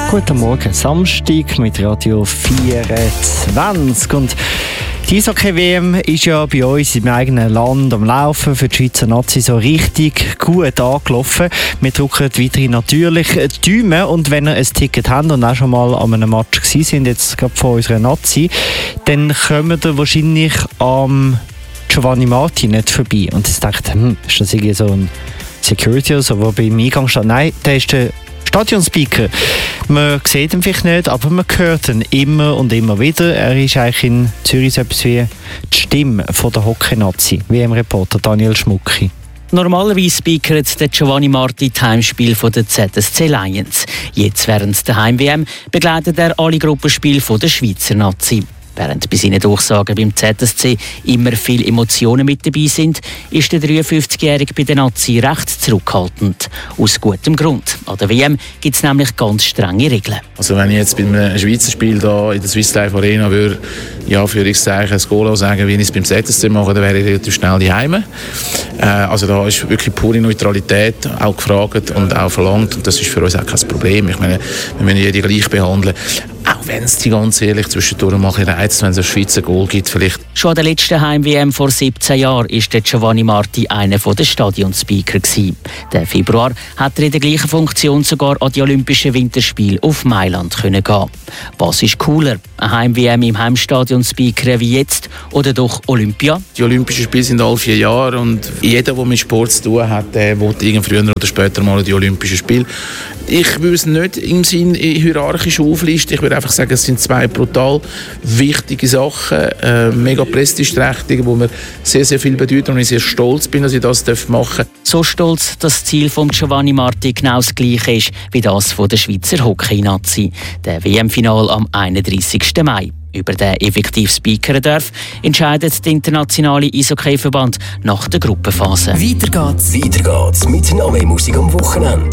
Guten Morgen, Samstag mit Radio 24. Und die Eishockey-WM ist ja bei uns im eigenen Land am Laufen, für die Schweizer Nazi so richtig gut angelaufen. Wir drücken weiterhin natürlich die Daumen, und wenn ihr ein Ticket habt und auch schon mal an einem Match gewesen sind, jetzt gerade von unserer Nazi, dann kommen ihr wahrscheinlich am Giovanni Marti nicht vorbei. Und ich dachte, ist das irgendwie so ein Security oder so, der beim Eingang steht? Nein, der ist der Stadionspeaker. Man sieht ihn vielleicht nicht, aber man hört ihn immer und immer wieder. Er ist eigentlich in Zürich so etwas wie die Stimme von der Hockey-Nazi, wie im Reporter Daniel Schmucki. Normalerweise speakert der Giovanni Marti die Heimspiele der ZSC Lions. Jetzt während der Heim-WM begleitet er alle Gruppenspiele der Schweizer Nazi. Während bei seinen Durchsagen beim ZSC immer viele Emotionen mit dabei sind, ist der 53-Jährige bei der Nazi recht zurückhaltend. Aus gutem Grund. An der WM gibt es nämlich ganz strenge Regeln. Also wenn ich jetzt bei einem Schweizer Spiel hier in der Swiss Life Arena würde, ja, für ein Goal sagen, wie ich es beim ZSC mache, dann wäre ich relativ schnell daheim. Also da ist wirklich pure Neutralität auch gefragt und auch verlangt. Und das ist für uns auch kein Problem. Ich meine, wir müssen jede gleich behandeln. Auch wenn es die ganz ehrlich zwischendurch mal reizt, wenn es ein Schweizer Goal gibt vielleicht. Schon an der letzten Heim-WM vor 17 Jahren war der Giovanni Marti einer der Stadionspeaker. Der Februar hat er in der gleichen Funktion sogar an die Olympischen Winterspiele auf Mailand gehen. Was ist cooler, eine Heim-WM im Heimstadion speakern wie jetzt oder doch Olympia? Die Olympischen Spiele sind alle 4 Jahre und jeder, der mit Sport zu tun hat, der will früher oder später mal die Olympischen Spiele. Ich würde es nicht im Sinn hierarchisch auflisten. Ich würde einfach sagen, es sind 2 brutal wichtige Sachen, mega prestigeträchtig, wo mir sehr, sehr viel bedeuten und ich sehr stolz bin, dass ich das machen darf. So stolz, dass das Ziel von Giovanni Marti genau das gleiche ist wie das von der Schweizer Hockey-Nazi. Der WM-Final am 31. Mai. Über den effektiv speakern darf, entscheidet der internationale Eishockey-Verband nach der Gruppenphase. Weiter geht's mit noch mehr Musik am Wochenende.